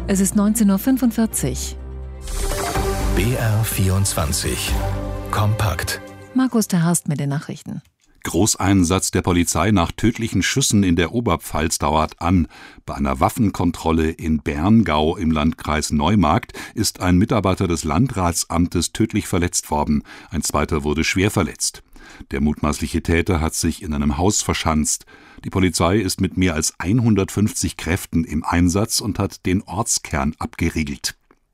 Es ist 19:45 Uhr. BR24 Kompakt. Markus Terhast mit den Nachrichten. Großeinsatz der Polizei nach tödlichen Schüssen in der Oberpfalz dauert an. Bei einer Waffenkontrolle in Berngau im Landkreis Neumarkt ist ein Mitarbeiter des Landratsamtes tödlich verletzt worden. Ein zweiter wurde schwer verletzt. Der mutmaßliche Täter hat sich in einem Haus verschanzt. Die Polizei ist mit mehr als 150 Kräften im Einsatz und hat den Ortskern abgeriegelt.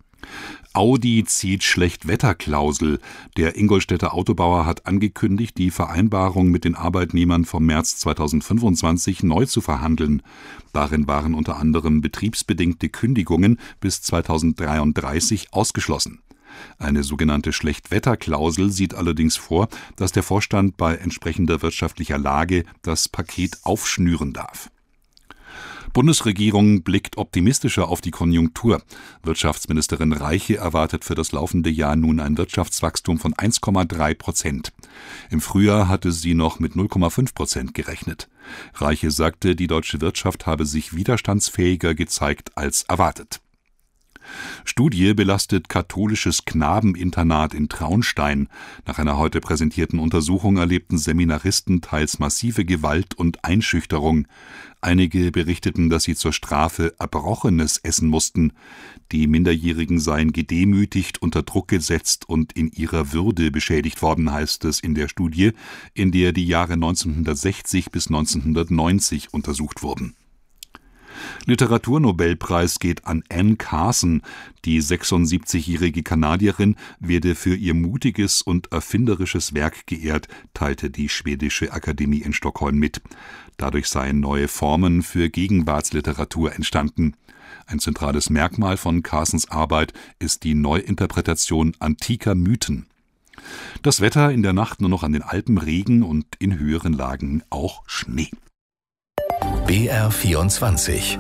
Audi zieht Schlechtwetterklausel. Der Ingolstädter Autobauer hat angekündigt, die Vereinbarung mit den Arbeitnehmern vom März 2025 neu zu verhandeln. Darin waren unter anderem betriebsbedingte Kündigungen bis 2033 ausgeschlossen. Eine sogenannte Schlechtwetterklausel sieht allerdings vor, dass der Vorstand bei entsprechender wirtschaftlicher Lage das Paket aufschnüren darf. Bundesregierung blickt optimistischer auf die Konjunktur. Wirtschaftsministerin Reiche erwartet für das laufende Jahr nun ein Wirtschaftswachstum von 1,3%. Im Frühjahr hatte sie noch mit 0,5% gerechnet. Reiche sagte, die deutsche Wirtschaft habe sich widerstandsfähiger gezeigt als erwartet. Studie belastet katholisches Knabeninternat in Traunstein. Nach einer heute präsentierten Untersuchung erlebten Seminaristen teils massive Gewalt und Einschüchterung. Einige berichteten, dass sie zur Strafe Erbrochenes essen mussten. Die Minderjährigen seien gedemütigt, unter Druck gesetzt und in ihrer Würde beschädigt worden, heißt es in der Studie, in der die Jahre 1960 bis 1990 untersucht wurden. Literaturnobelpreis geht an Anne Carson. Die 76-jährige Kanadierin werde für ihr mutiges und erfinderisches Werk geehrt, teilte die Schwedische Akademie in Stockholm mit. Dadurch seien neue Formen für Gegenwartsliteratur entstanden. Ein zentrales Merkmal von Carsons Arbeit ist die Neuinterpretation antiker Mythen. Das Wetter: in der Nacht nur noch an den Alpen Regen und in höheren Lagen auch Schnee. BR24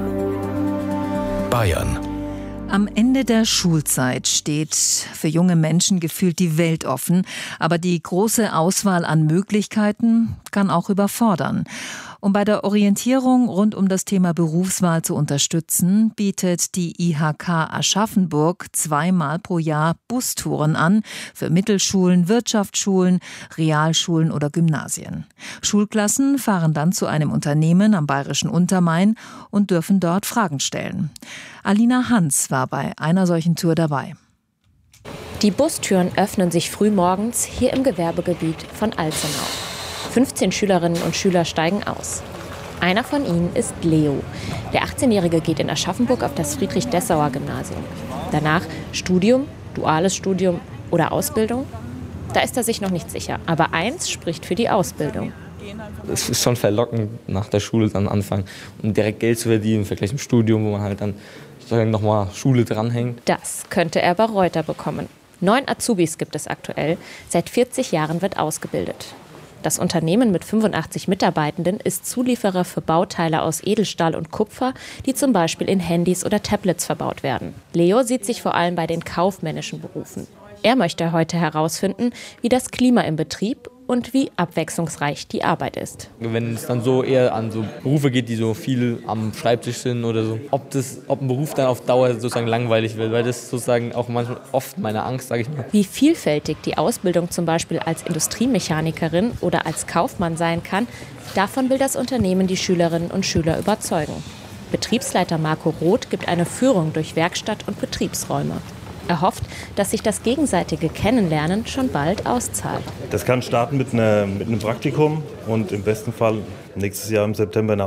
Bayern. Am Ende der Schulzeit steht für junge Menschen gefühlt die Welt offen, aber die große Auswahl an Möglichkeiten kann auch überfordern. Um bei der Orientierung rund um das Thema Berufswahl zu unterstützen, bietet die IHK Aschaffenburg 2-mal pro Jahr Bustouren an für Mittelschulen, Wirtschaftsschulen, Realschulen oder Gymnasien. Schulklassen fahren dann zu einem Unternehmen am Bayerischen Untermain und dürfen dort Fragen stellen. Alina Hans war bei einer solchen Tour dabei. Die Bustüren öffnen sich frühmorgens hier im Gewerbegebiet von Alzenau. 15 Schülerinnen und Schüler steigen aus. Einer von ihnen ist Leo. Der 18-Jährige geht in Aschaffenburg auf das Friedrich-Dessauer-Gymnasium. Danach Studium, duales Studium oder Ausbildung? Da ist er sich noch nicht sicher. Aber eins spricht für die Ausbildung. Es ist schon verlockend, nach der Schule dann anfangen, um direkt Geld zu verdienen im Vergleich zum Studium, wo man halt dann nochmal Schule dranhängt. Das könnte er bei Reuter bekommen. 9 Azubis gibt es aktuell. Seit 40 Jahren wird ausgebildet. Das Unternehmen mit 85 Mitarbeitenden ist Zulieferer für Bauteile aus Edelstahl und Kupfer, die zum Beispiel in Handys oder Tablets verbaut werden. Leo sieht sich vor allem bei den kaufmännischen Berufen. Er möchte heute herausfinden, wie das Klima im Betrieb und wie abwechslungsreich die Arbeit ist. Wenn es dann so eher an so Berufe geht, die so viel am Schreibtisch sind oder so, ob ein Beruf dann auf Dauer sozusagen langweilig wird, weil das ist sozusagen auch manchmal oft meine Angst, sage ich mal. Wie vielfältig die Ausbildung zum Beispiel als Industriemechanikerin oder als Kaufmann sein kann, davon will das Unternehmen die Schülerinnen und Schüler überzeugen. Betriebsleiter Marco Roth gibt eine Führung durch Werkstatt und Betriebsräume. Er hofft, dass sich das gegenseitige Kennenlernen schon bald auszahlt. Das kann starten mit einem Praktikum und im besten Fall nächstes Jahr im September